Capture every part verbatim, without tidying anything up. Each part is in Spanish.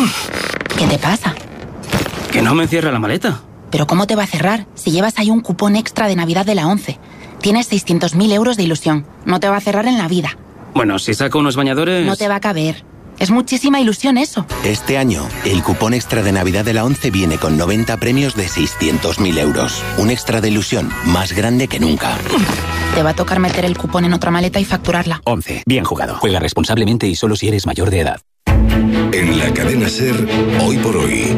¿Qué te pasa? Que no me cierra la maleta. ¿Pero cómo te va a cerrar? Si llevas ahí un cupón extra de Navidad de la ONCE. Tienes seiscientos mil euros de ilusión. No te va a cerrar en la vida. Bueno, si saco unos bañadores... No te va a caber. Es muchísima ilusión eso. Este año, el cupón extra de Navidad de la ONCE viene con noventa premios de seiscientos mil euros. Un extra de ilusión más grande que nunca. Te va a tocar meter el cupón en otra maleta y facturarla. ONCE. Bien jugado. Juega responsablemente y solo si eres mayor de edad. En la cadena SER, Hoy por Hoy,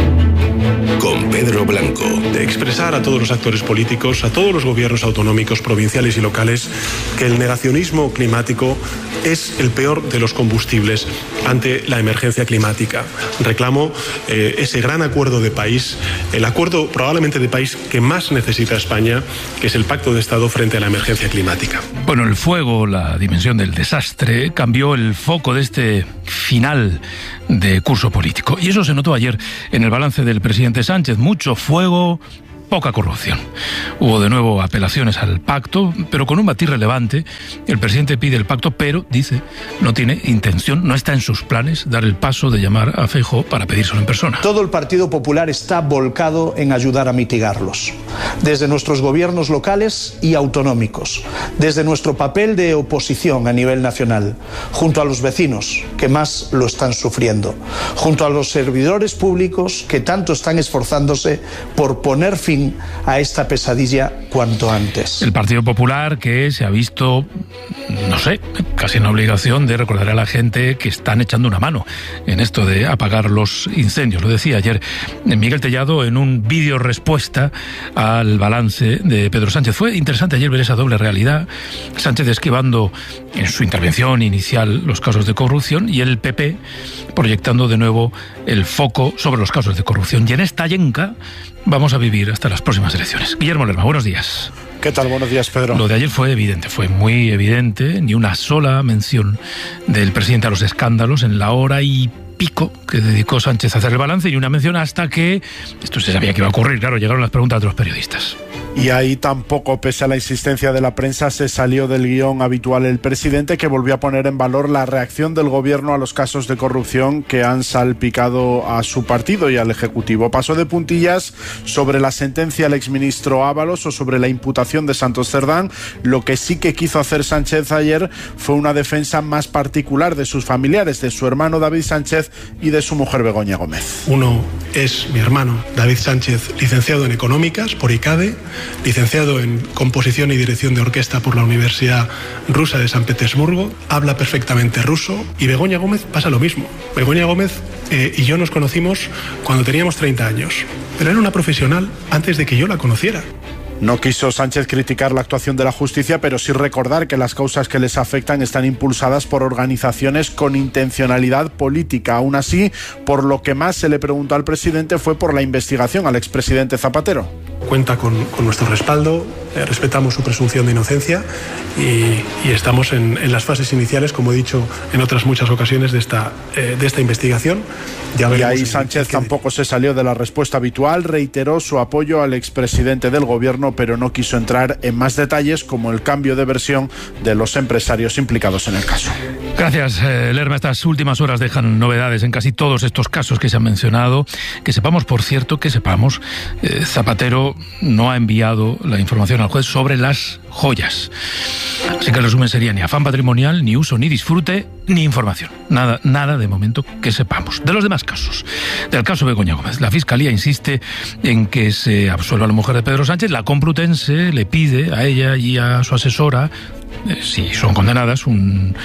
con Pedro Blanco. De expresar a todos los actores políticos, a todos los gobiernos autonómicos, provinciales y locales, que el negacionismo climático es el peor de los combustibles ante la emergencia climática. Reclamo eh, ese gran acuerdo de país, el acuerdo probablemente de país que más necesita España, que es el Pacto de Estado frente a la emergencia climática. Bueno, el fuego, la dimensión del desastre, cambió el foco de este final de curso político. Y eso se notó ayer en el balance del presidente Sánchez. Mucho fuego, poca corrupción. Hubo de nuevo apelaciones al pacto, pero con un matiz relevante. El presidente pide el pacto, pero, dice, no tiene intención, no está en sus planes dar el paso de llamar a Feijóo para pedírselo en persona. Todo el Partido Popular está volcado en ayudar a mitigarlos, desde nuestros gobiernos locales y autonómicos, desde nuestro papel de oposición a nivel nacional, junto a los vecinos que más lo están sufriendo, junto a los servidores públicos que tanto están esforzándose por poner fin a esta pesadilla cuanto antes. El Partido Popular, que se ha visto, no sé, casi en la obligación de recordar a la gente que están echando una mano en esto de apagar los incendios. Lo decía ayer Miguel Tellado en un vídeo respuesta al balance de Pedro Sánchez. Fue interesante ayer ver esa doble realidad. Sánchez esquivando en su intervención inicial los casos de corrupción y el P P proyectando de nuevo el foco sobre los casos de corrupción. Y en esta yenca vamos a vivir hasta las próximas elecciones. Guillermo Lerma, buenos días. ¿Qué tal? Buenos días, Pedro. Lo de ayer fue evidente, fue muy evidente. Ni una sola mención del presidente a los escándalos en la hora y pico que dedicó Sánchez a hacer el balance, y una mención hasta que esto se sabía que iba a ocurrir. Claro, llegaron las preguntas de los periodistas. Y ahí tampoco, pese a la insistencia de la prensa, se salió del guión habitual el presidente, que volvió a poner en valor la reacción del gobierno a los casos de corrupción que han salpicado a su partido y al Ejecutivo. Pasó de puntillas sobre la sentencia al exministro Ábalos o sobre la imputación de Santos Cerdán. Lo que sí que quiso hacer Sánchez ayer fue una defensa más particular de sus familiares, de su hermano David Sánchez y de su mujer Begoña Gómez. Uno es mi hermano David Sánchez, licenciado en Económicas por ICADE, licenciado en Composición y Dirección de Orquesta por la Universidad Rusa de San Petersburgo, habla perfectamente ruso, y Begoña Gómez pasa lo mismo. Begoña Gómez eh, y yo nos conocimos cuando teníamos treinta años, pero era una profesional antes de que yo la conociera. No quiso Sánchez criticar la actuación de la justicia, pero sí recordar que las causas que les afectan están impulsadas por organizaciones con intencionalidad política. Aún así, por lo que más se le preguntó al presidente fue por la investigación al expresidente Zapatero. Cuenta con, con nuestro respaldo, eh, respetamos su presunción de inocencia y, y estamos en, en las fases iniciales, como he dicho en otras muchas ocasiones, de esta, eh, de esta investigación. Ya y ahí Sánchez tampoco se salió de la respuesta habitual, reiteró su apoyo al expresidente del gobierno, pero no quiso entrar en más detalles, como el cambio de versión de los empresarios implicados en el caso. Gracias, eh, Lerma. Estas últimas horas dejan novedades en casi todos estos casos que se han mencionado. Que sepamos, por cierto, que sepamos, eh, Zapatero no ha enviado la información al juez sobre las joyas. Así que el resumen sería ni afán patrimonial, ni uso, ni disfrute, ni información. Nada, nada de momento que sepamos. De los demás casos, del caso Begoña Gómez, la Fiscalía insiste en que se absuelva a la mujer de Pedro Sánchez. La Complutense le pide a ella y a su asesora, eh, si son condenadas, un,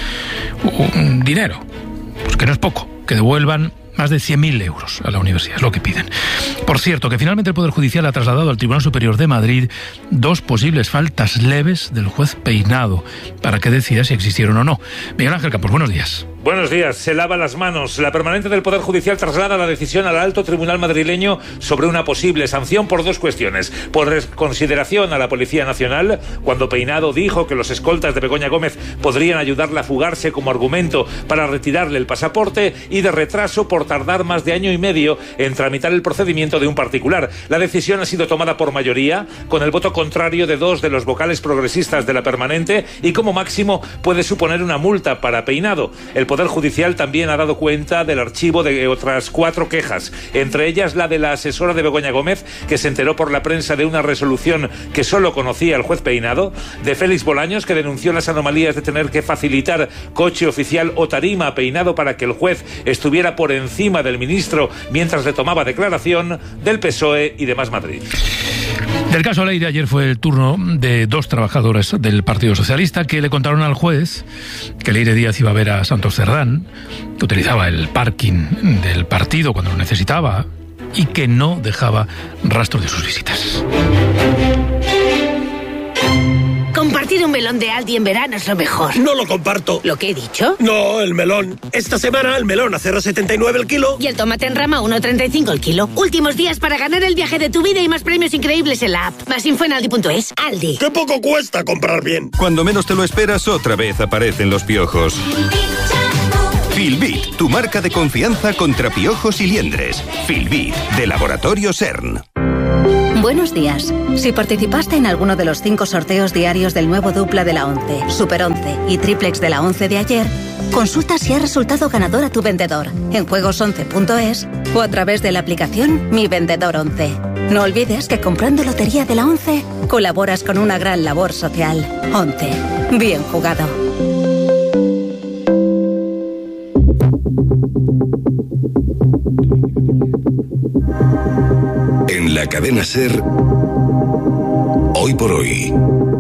un dinero, pues que no es poco, que devuelvan más de cien mil euros a la universidad, es lo que piden. Por cierto, que finalmente el Poder Judicial ha trasladado al Tribunal Superior de Madrid dos posibles faltas leves del juez Peinado para que decida si existieron o no. Miguel Ángel Campos, buenos días. Buenos días. Se lava las manos. La permanente del Poder Judicial traslada la decisión al alto tribunal madrileño sobre una posible sanción por dos cuestiones. Por consideración a la Policía Nacional, cuando Peinado dijo que los escoltas de Begoña Gómez podrían ayudarla a fugarse como argumento para retirarle el pasaporte, y de retraso por tardar más de año y medio en tramitar el procedimiento de un particular. La decisión ha sido tomada por mayoría, con el voto contrario de dos de los vocales progresistas de la permanente, y como máximo puede suponer una multa para Peinado. El Poder Judicial también ha dado cuenta del archivo de otras cuatro quejas, entre ellas la de la asesora de Begoña Gómez, que se enteró por la prensa de una resolución que solo conocía el juez Peinado, de Félix Bolaños, que denunció las anomalías de tener que facilitar coche oficial o tarima a Peinado para que el juez estuviera por encima del ministro mientras le tomaba declaración, del P S O E y de Más Madrid. Del caso Leire, ayer fue el turno de dos trabajadores del Partido Socialista que le contaron al juez que Leire Díaz iba a ver a Santos Cerdán, que utilizaba el parking del partido cuando lo necesitaba y que no dejaba rastro de sus visitas. Compartir un melón de Aldi en verano es lo mejor. No lo comparto. ¿Lo que he dicho? No, el melón. Esta semana el melón a cero coma setenta y nueve el kilo. Y el tomate en rama a uno coma treinta y cinco el kilo. Últimos días para ganar el viaje de tu vida y más premios increíbles en la app. Más info en aldi punto es. Aldi. ¡Qué poco cuesta comprar bien! Cuando menos te lo esperas, otra vez aparecen los piojos. Filbit, tu marca de confianza contra piojos y liendres. Filbit, de Laboratorio CERN. Buenos días. Si participaste en alguno de los cinco sorteos diarios del nuevo dupla de la once, Super once y Triplex de la once de ayer, consulta si ha resultado ganador a tu vendedor en juegos once punto es o a través de la aplicación Mi Vendedor once. No olvides que comprando Lotería de la once colaboras con una gran labor social. once. Bien jugado. En la cadena SER, Hoy por Hoy,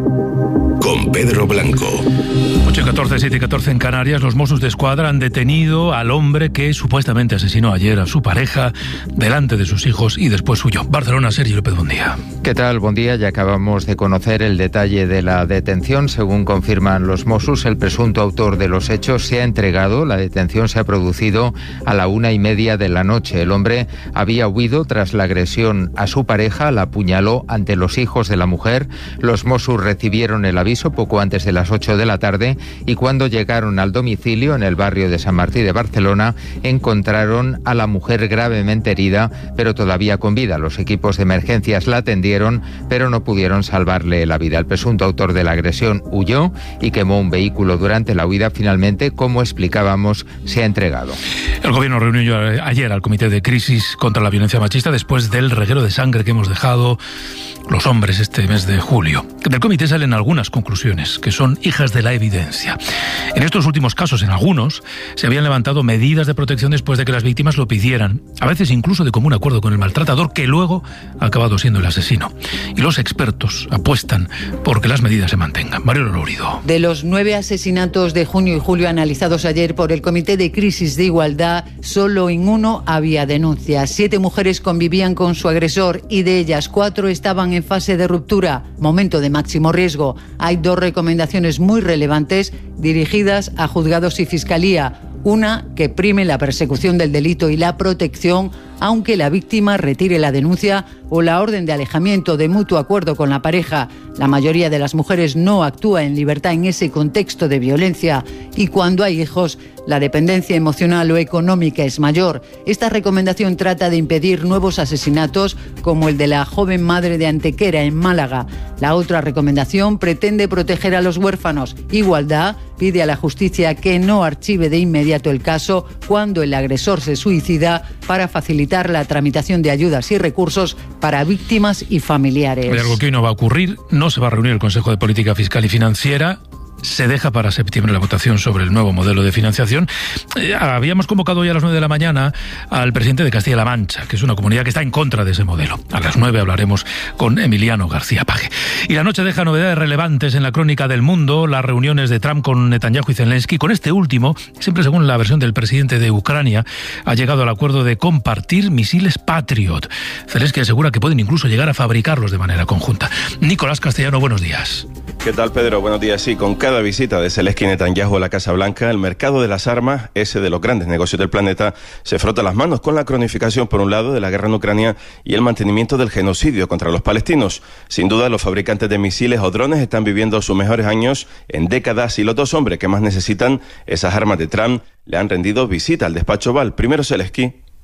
con Pedro Blanco. ocho y catorce, siete y catorce en Canarias, los Mossos d'Esquadra han detenido al hombre que supuestamente asesinó ayer a su pareja delante de sus hijos y después huyó. Barcelona, Sergio López, buen día. ¿Qué tal? Buen día. Ya acabamos de conocer el detalle de la detención. Según confirman los Mossos, el presunto autor de los hechos se ha entregado. La detención se ha producido a la una y media de la noche. El hombre había huido tras la agresión a su pareja, la apuñaló ante los hijos de la mujer. Los Mossos recibieron el aviso poco antes de las ocho de la tarde y cuando llegaron al domicilio en el barrio de San Martí de Barcelona encontraron a la mujer gravemente herida, pero todavía con vida. Los equipos de emergencias la atendieron, pero no pudieron salvarle la vida. El presunto autor de la agresión huyó y quemó un vehículo durante la huida. Finalmente, como explicábamos, se ha entregado. El gobierno reunió ayer al Comité de Crisis contra la Violencia Machista después del reguero de sangre que hemos dejado los hombres este mes de julio. Del comité salen algunas conclusiones que son hijas de la evidencia. En estos últimos casos, en algunos, se habían levantado medidas de protección después de que las víctimas lo pidieran, a veces incluso de común acuerdo con el maltratador, que luego ha acabado siendo el asesino. Y los expertos apuestan por que las medidas se mantengan. Mario Lorido. De los nueve asesinatos de junio y julio analizados ayer por el Comité de Crisis de Igualdad, solo en uno había denuncias. Siete mujeres convivían con su agresor y de ellas cuatro estaban en fase de ruptura, momento de máximo riesgo. Hay dos recomendaciones muy relevantes dirigidas a juzgados y fiscalía. Una, que prime la persecución del delito y la protección, aunque la víctima retire la denuncia o la orden de alejamiento de mutuo acuerdo con la pareja. La mayoría de las mujeres no actúa en libertad en ese contexto de violencia y cuando hay hijos, la dependencia emocional o económica es mayor. Esta recomendación trata de impedir nuevos asesinatos como el de la joven madre de Antequera en Málaga. La otra recomendación pretende proteger a los huérfanos. Igualdad pide a la justicia que no archive de inmediato el caso cuando el agresor se suicida para facilitar la tramitación de ayudas y recursos para víctimas y familiares. Hay algo que hoy no va a ocurrir. No se va a reunir el Consejo de Política Fiscal y Financiera. Se deja para septiembre la votación sobre el nuevo modelo de financiación. Eh, habíamos convocado hoy a las nueve de la mañana al presidente de Castilla-La Mancha, que es una comunidad que está en contra de ese modelo. A las nueve hablaremos con Emiliano García Paje. Y la noche deja novedades relevantes en la crónica del mundo, las reuniones de Trump con Netanyahu y Zelensky. Con este último, siempre según la versión del presidente de Ucrania, ha llegado al acuerdo de compartir misiles Patriot. Zelensky asegura que pueden incluso llegar a fabricarlos de manera conjunta. Nicolás Castellano, buenos días. ¿Qué tal, Pedro? Buenos días. Sí, con cada visita de Zelensky y Netanyahu a la Casa Blanca, el mercado de las armas, ese de los grandes negocios del planeta, se frota las manos con la cronificación, por un lado, de la guerra en Ucrania y el mantenimiento del genocidio contra los palestinos. Sin duda, los fabricantes de misiles o drones están viviendo sus mejores años en décadas y los dos hombres que más necesitan esas armas de Trump le han rendido visita al despacho Oval. Primero Zelensky.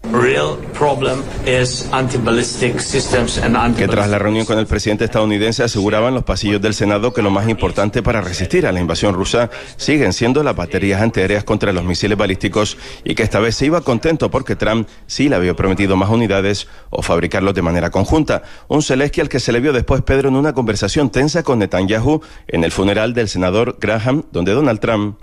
Que tras la reunión con el presidente estadounidense aseguraban los pasillos del Senado que lo más importante para resistir a la invasión rusa siguen siendo las baterías antiaéreas contra los misiles balísticos y que esta vez se iba contento porque Trump sí le había prometido más unidades o fabricarlos de manera conjunta. Un Zelensky al que se le vio después, Pedro, en una conversación tensa con Netanyahu en el funeral del senador Graham, donde Donald Trump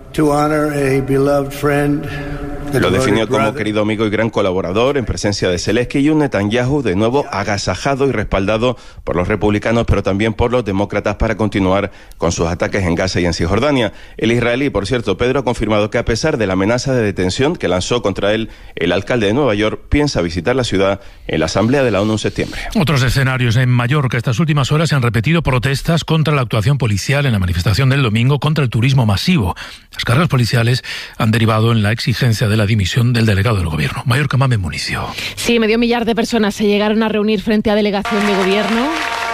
lo definió como querido amigo y gran colaborador en presencia de Zelensky y un Netanyahu de nuevo agasajado y respaldado por los republicanos, pero también por los demócratas para continuar con sus ataques en Gaza y en Cisjordania. El israelí, por cierto, Pedro, ha confirmado que a pesar de la amenaza de detención que lanzó contra él el alcalde de Nueva York, piensa visitar la ciudad en la Asamblea de la ONU en septiembre. Otros escenarios en Mallorca. Estas últimas horas se han repetido protestas contra la actuación policial en la manifestación del domingo contra el turismo masivo. Las cargas policiales han derivado en la exigencia de la dimisión del delegado del gobierno. Mallorca, Mamen Municio. Sí, medio millar de personas se llegaron a reunir frente a delegación de gobierno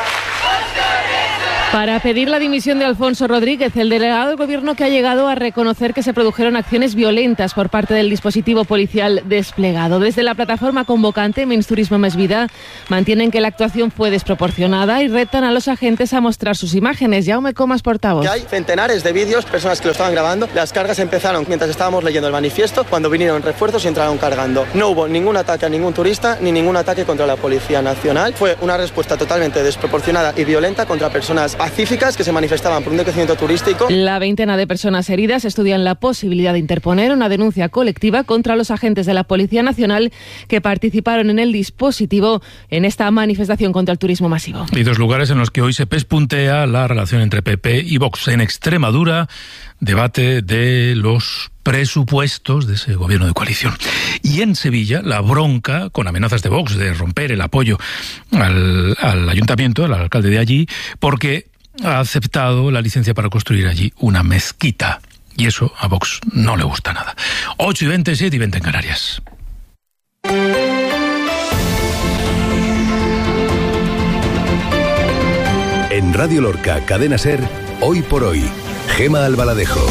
para pedir la dimisión de Alfonso Rodríguez, el delegado del gobierno que ha llegado a reconocer que se produjeron acciones violentas por parte del dispositivo policial desplegado. Desde la plataforma convocante Menys Turisme Més Vida mantienen que la actuación fue desproporcionada y retan a los agentes a mostrar sus imágenes. Jaume Comas, portavoz. Ya hay centenares de vídeos, personas que lo estaban grabando. Las cargas empezaron mientras estábamos leyendo el manifiesto, cuando vinieron refuerzos y entraron cargando. No hubo ningún ataque a ningún turista ni ningún ataque contra la Policía Nacional. Fue una respuesta totalmente desproporcionada y violenta contra personas pacíficas que se manifestaban por un decrecimiento turístico. La veintena de personas heridas estudian la posibilidad de interponer una denuncia colectiva contra los agentes de la Policía Nacional que participaron en el dispositivo en esta manifestación contra el turismo masivo. Y dos lugares en los que hoy se pespuntea la relación entre P P y Vox. En Extremadura, debate de los presupuestos de ese gobierno de coalición. Y en Sevilla, la bronca con amenazas de Vox de romper el apoyo al, al ayuntamiento, al alcalde de allí, porque ha aceptado la licencia para construir allí una mezquita. Y eso a Vox no le gusta nada. ocho y veinte, siete y veinte en Canarias. En Radio Lorca, Cadena SER, Hoy por Hoy, Gema Albaladejo.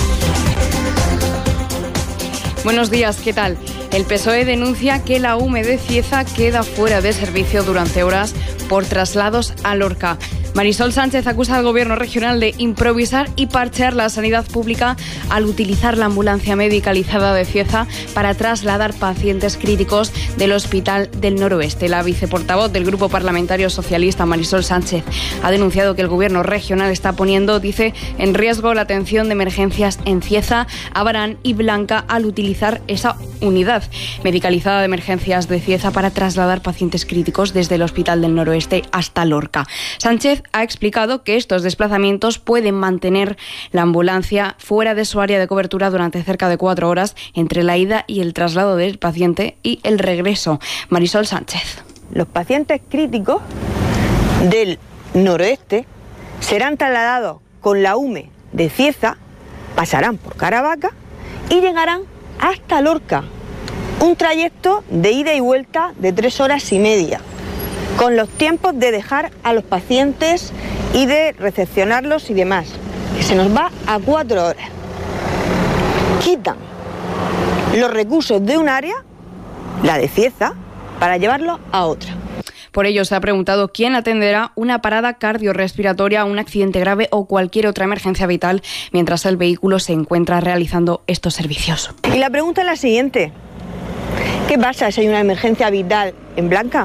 Buenos días, ¿qué tal? El P S O E denuncia que la U M E de Cieza queda fuera de servicio durante horas por traslados a Lorca. Marisol Sánchez acusa al gobierno regional de improvisar y parchear la sanidad pública al utilizar la ambulancia medicalizada de Cieza para trasladar pacientes críticos del Hospital del Noroeste. La viceportavoz del Grupo Parlamentario Socialista, Marisol Sánchez, ha denunciado que el gobierno regional está poniendo, dice, en riesgo la atención de emergencias en Cieza, Abarán y Blanca al utilizar esa unidad medicalizada de emergencias de Cieza para trasladar pacientes críticos desde el Hospital del Noroeste hasta Lorca. Sánchez ha explicado que estos desplazamientos pueden mantener la ambulancia fuera de su área de cobertura durante cerca de cuatro horas entre la ida y el traslado del paciente y el regreso. Marisol Sánchez. Los pacientes críticos del noroeste serán trasladados con la U M E de Cieza, pasarán por Caravaca y llegarán hasta Lorca. Un trayecto de ida y vuelta de tres horas y media, con los tiempos de dejar a los pacientes y de recepcionarlos y demás, que se nos va a cuatro horas. Quitan los recursos de un área, la de Cieza, para llevarlos a otra. Por ello se ha preguntado quién atenderá una parada cardiorrespiratoria, un accidente grave o cualquier otra emergencia vital mientras el vehículo se encuentra realizando estos servicios. Y la pregunta es la siguiente: ¿qué pasa si hay una emergencia vital en Blanca?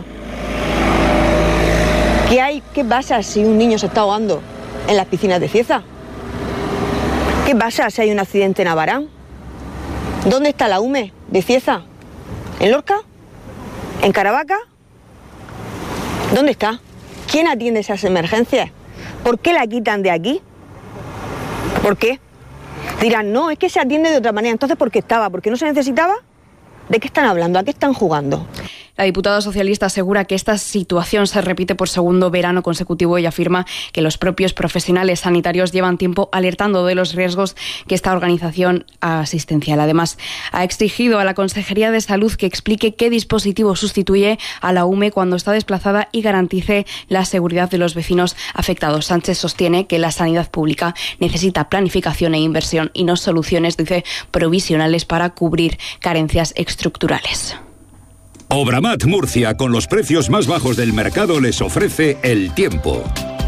¿Qué hay? ¿Qué pasa si un niño se está ahogando en las piscinas de Cieza? ¿Qué pasa si hay un accidente en Abarán? ¿Dónde está la U M E de Cieza? ¿En Lorca? ¿En Caravaca? ¿Dónde está? ¿Quién atiende esas emergencias? ¿Por qué la quitan de aquí? ¿Por qué? Dirán, no, es que se atiende de otra manera. Entonces, ¿por qué estaba? ¿Por qué no se necesitaba? ¿De qué están hablando? ¿A qué están jugando? La diputada socialista asegura que esta situación se repite por segundo verano consecutivo y afirma que los propios profesionales sanitarios llevan tiempo alertando de los riesgos que esta organización asistencial. Además, ha exigido a la Consejería de Salud que explique qué dispositivo sustituye a la U M E cuando está desplazada y garantice la seguridad de los vecinos afectados. Sánchez sostiene que la sanidad pública necesita planificación e inversión y no soluciones, dice, provisionales para cubrir carencias estructurales. Obramat Murcia, con los precios más bajos del mercado, les ofrece el tiempo.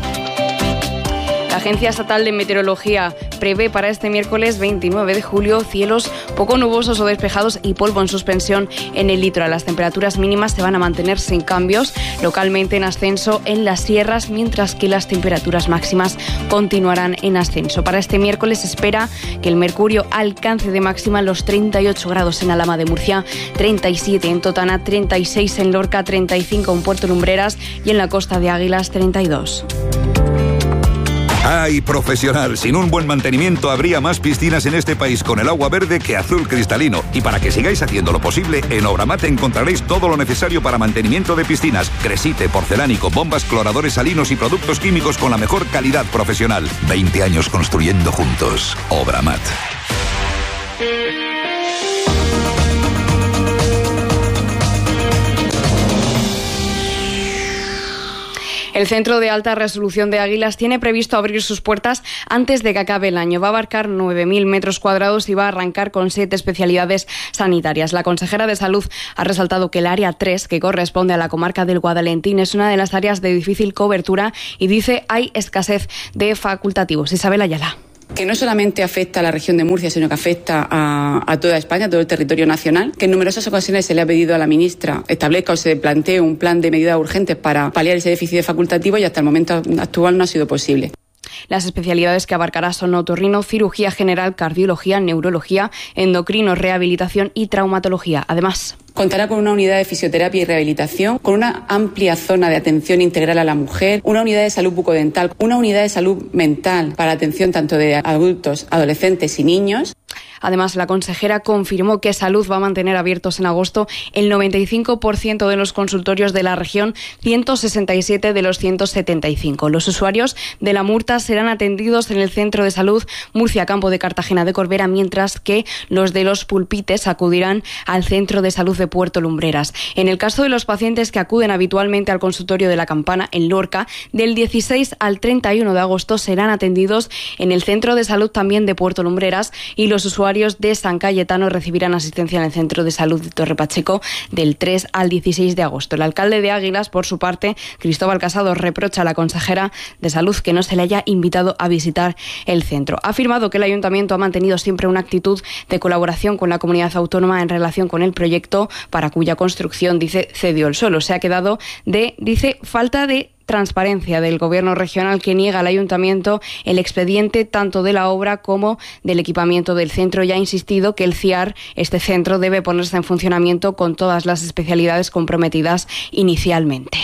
La Agencia Estatal de Meteorología prevé para este miércoles veintinueve de julio cielos poco nubosos o despejados y polvo en suspensión en el litoral. Las temperaturas mínimas se van a mantener sin cambios, localmente en ascenso en las sierras, mientras que las temperaturas máximas continuarán en ascenso. Para este miércoles se espera que el mercurio alcance de máxima los treinta y ocho grados en Alhama de Murcia, treinta y siete en Totana, treinta y seis en Lorca, treinta y cinco en Puerto Lumbreras y en la Costa de Águilas treinta y dos. ¡Ay, profesional! Sin un buen mantenimiento habría más piscinas en este país con el agua verde que azul cristalino. Y para que sigáis haciendo lo posible, en Obramat encontraréis todo lo necesario para mantenimiento de piscinas. Cresite, porcelánico, bombas, cloradores salinos y productos químicos con la mejor calidad profesional. veinte años construyendo juntos. Obramat. El Centro de Alta Resolución de Águilas tiene previsto abrir sus puertas antes de que acabe el año. Va a abarcar nueve mil metros cuadrados y va a arrancar con siete especialidades sanitarias. La consejera de Salud ha resaltado que el área tres, que corresponde a la comarca del Guadalentín, es una de las áreas de difícil cobertura y dice hay escasez de facultativos. Isabel Ayala. Que no solamente afecta a la región de Murcia, sino que afecta a, a toda España, a todo el territorio nacional, que en numerosas ocasiones se le ha pedido a la ministra establezca o se plantee un plan de medidas urgentes para paliar ese déficit facultativo y hasta el momento actual no ha sido posible. Las especialidades que abarcará son otorrino, cirugía general, cardiología, neurología, endocrino, rehabilitación y traumatología. Además, contará con una unidad de fisioterapia y rehabilitación, con una amplia zona de atención integral a la mujer, una unidad de salud bucodental, una unidad de salud mental para atención tanto de adultos, adolescentes y niños. Además, la consejera confirmó que Salud va a mantener abiertos en agosto el noventa y cinco por ciento de los consultorios de la región, ciento sesenta y siete de los ciento setenta y cinco. Los usuarios de la Murta serán atendidos en el Centro de Salud Murcia Campo de Cartagena de Corbera, mientras que los de los Pulpites acudirán al Centro de Salud de Puerto Lumbreras. En el caso de los pacientes que acuden habitualmente al consultorio de la Campana en Lorca, del dieciséis al treinta y uno de agosto serán atendidos en el Centro de Salud también de Puerto Lumbreras, y los usuarios de San Cayetano recibirán asistencia en el Centro de Salud de Torre Pacheco del tres al dieciséis de agosto. El alcalde de Águilas, por su parte, Cristóbal Casado, reprocha a la consejera de Salud que no se le haya invitado a visitar el centro. Ha afirmado que el ayuntamiento ha mantenido siempre una actitud de colaboración con la comunidad autónoma en relación con el proyecto para cuya construcción, dice, cedió el suelo. Se ha quedado de, dice, falta de transparencia del Gobierno regional, que niega al ayuntamiento el expediente tanto de la obra como del equipamiento del centro, y ha insistido que el C I A R, este centro, debe ponerse en funcionamiento con todas las especialidades comprometidas inicialmente.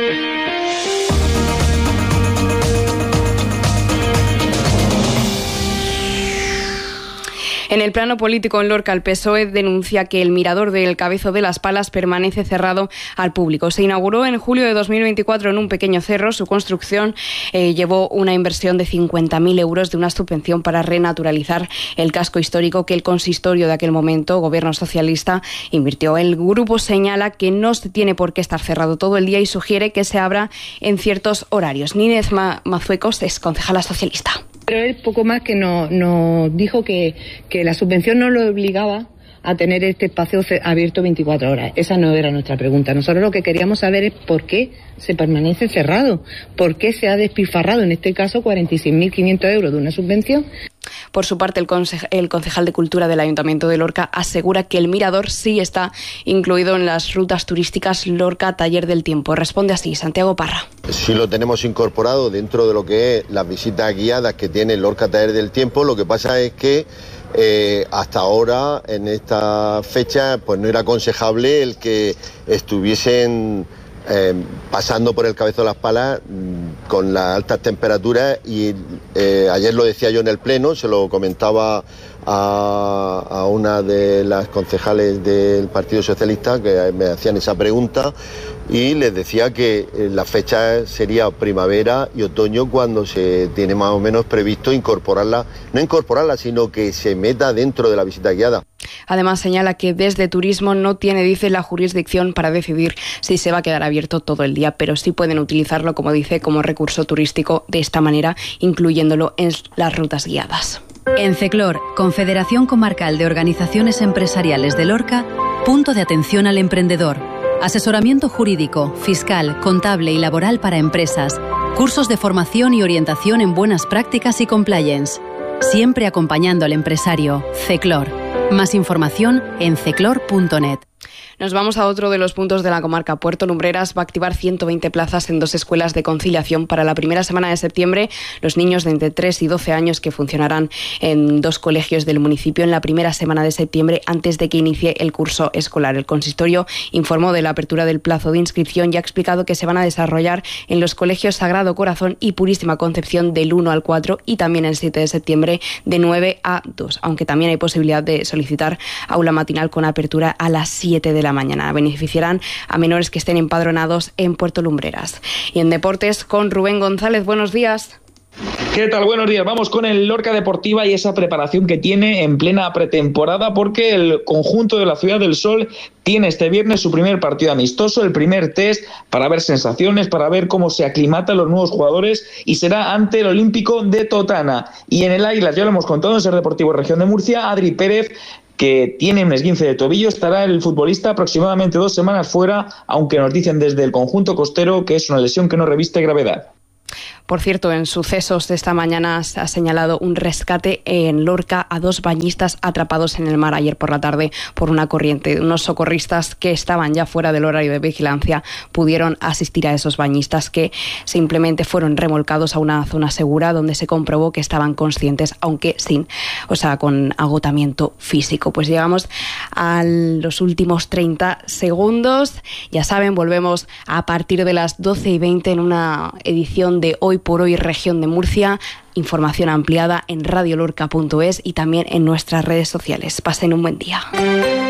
En el plano político en Lorca, el P S O E denuncia que el mirador del Cabezo de las Palas permanece cerrado al público. Se inauguró en julio de dos mil veinticuatro en un pequeño cerro. Su construcción eh, llevó una inversión de cincuenta mil euros de una subvención para renaturalizar el casco histórico que el consistorio de aquel momento, gobierno socialista, invirtió. El grupo señala que no se tiene por qué estar cerrado todo el día y sugiere que se abra en ciertos horarios. Nínez Mazuecos es concejala socialista. Pero es poco más que nos, nos dijo que, que la subvención no lo obligaba a tener este espacio abierto veinticuatro horas. Esa no era nuestra pregunta. Nosotros lo que queríamos saber es por qué se permanece cerrado, por qué se ha despilfarrado, en este caso, cuarenta y seis mil quinientos euros de una subvención. Por su parte, el, conce- el concejal de Cultura del Ayuntamiento de Lorca asegura que el mirador sí está incluido en las rutas turísticas Lorca Taller del Tiempo. Responde así Santiago Parra. Sí lo tenemos incorporado dentro de lo que es las visitas guiadas que tiene Lorca Taller del Tiempo. Lo que pasa es que eh, hasta ahora, en esta fecha, pues no era aconsejable el que estuviesen Eh, pasando por el Cabezo de las Palas mmm, con las altas temperaturas, y eh, ayer lo decía yo en el pleno, se lo comentaba a, a una de las concejales del Partido Socialista que me hacían esa pregunta, y les decía que eh, la fecha sería primavera y otoño cuando se tiene más o menos previsto incorporarla, no incorporarla, sino que se meta dentro de la visita guiada. Además, señala que desde Turismo no tiene, dice, la jurisdicción para decidir si se va a quedar abierto todo el día, pero sí pueden utilizarlo, como dice, como recurso turístico de esta manera, incluyéndolo en las rutas guiadas. En CECLOR, Confederación Comarcal de Organizaciones Empresariales de Lorca, punto de atención al emprendedor. Asesoramiento jurídico, fiscal, contable y laboral para empresas. Cursos de formación y orientación en buenas prácticas y compliance. Siempre acompañando al empresario. Ceclor. Más información en ceclor punto net. Nos vamos a otro de los puntos de la comarca. Puerto Lumbreras va a activar ciento veinte plazas en dos escuelas de conciliación para la primera semana de septiembre. Los niños de entre tres y doce años que funcionarán en dos colegios del municipio en la primera semana de septiembre antes de que inicie el curso escolar. El consistorio informó de la apertura del plazo de inscripción y ha explicado que se van a desarrollar en los colegios Sagrado Corazón y Purísima Concepción del uno al cuatro y también el siete de septiembre de nueve a dos, aunque también hay posibilidad de solicitar aula matinal con apertura a las siete de la mañana. Beneficiarán a menores que estén empadronados en Puerto Lumbreras. Y en deportes con Rubén González. Buenos días. ¿Qué tal? Buenos días. Vamos con el Lorca Deportiva y esa preparación que tiene en plena pretemporada, porque el conjunto de la Ciudad del Sol tiene este viernes su primer partido amistoso, el primer test para ver sensaciones, para ver cómo se aclimatan los nuevos jugadores, y será ante el Olímpico de Totana. Y en el Águilas, ya lo hemos contado en Ser Deportivo Región de Murcia, Adri Pérez, que tiene un esguince de tobillo, estará el futbolista aproximadamente dos semanas fuera, aunque nos dicen desde el conjunto costero que es una lesión que no reviste gravedad. Por cierto, en sucesos de esta mañana se ha señalado un rescate en Lorca a dos bañistas atrapados en el mar ayer por la tarde por una corriente. Unos socorristas que estaban ya fuera del horario de vigilancia pudieron asistir a esos bañistas que simplemente fueron remolcados a una zona segura donde se comprobó que estaban conscientes, aunque sin, o sea, con agotamiento físico. Pues llegamos a los últimos treinta segundos. Ya saben, volvemos a partir de las doce y veinte en una edición de Hoy por Hoy Región de Murcia. Información ampliada en radiolorca punto es y también en nuestras redes sociales. Pasen un buen día.